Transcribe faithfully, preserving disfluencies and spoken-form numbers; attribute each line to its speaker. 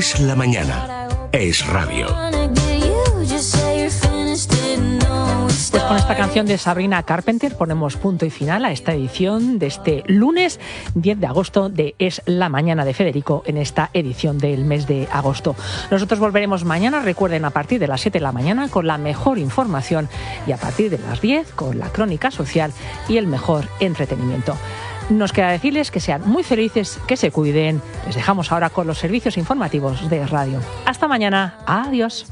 Speaker 1: Es la mañana. Es radio.
Speaker 2: Pues con esta canción de Sabrina Carpenter ponemos punto y final a esta edición de este lunes diez de agosto de Es la Mañana de Federico, en esta edición del mes de agosto. Nosotros volveremos mañana, recuerden, a partir de las siete de la mañana con la mejor información y a partir de las diez con la crónica social y el mejor entretenimiento. Nos queda decirles que sean muy felices, que se cuiden. Les dejamos ahora con los servicios informativos de radio. Hasta mañana. Adiós.